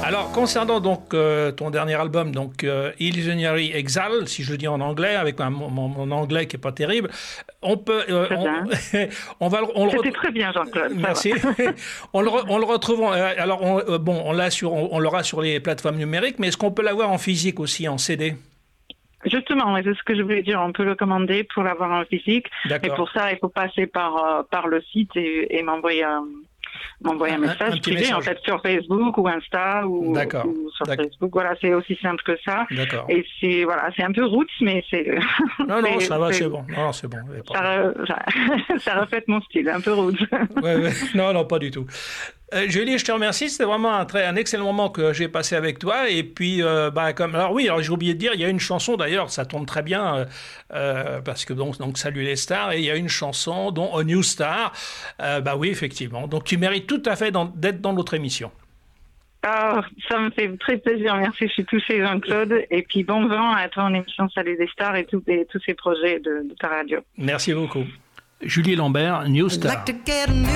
Alors, concernant donc ton dernier album, donc Illusionary Exile, si je le dis en anglais, avec mon anglais qui est pas terrible, on peut, C'était très bien, Jean-Claude. Merci. on le retrouve. Alors, on l'aura sur les plateformes numériques, mais est-ce qu'on peut l'avoir en physique aussi, en CD? Justement, c'est ce que je voulais dire. On peut le commander pour l'avoir en physique. D'accord. Et pour ça, il faut passer par le site et m'envoyer un message privé, en fait, sur Facebook ou Insta ou sur Facebook. Voilà, c'est aussi simple que ça. D'accord. Et c'est un peu roots, mais c'est... Non, ça va, c'est bon. Non, c'est bon. Ça reflète mon style, un peu roots. Ouais. Non, pas du tout. Julie, je te remercie. C'était vraiment un excellent moment que j'ai passé avec toi. Et puis, alors j'ai oublié de dire, il y a une chanson d'ailleurs, ça tombe très bien parce que donc Salut les stars. Et il y a une chanson dont A New Star. Oui, effectivement. Donc tu mérites tout à fait d'être dans notre émission. Ah, ça me fait très plaisir. Merci, je suis touchée, Jean-Claude. Et puis bon vent à ton émission Salut les stars et tous ces projets de ta radio. Merci beaucoup. Julie Lambert, New Star.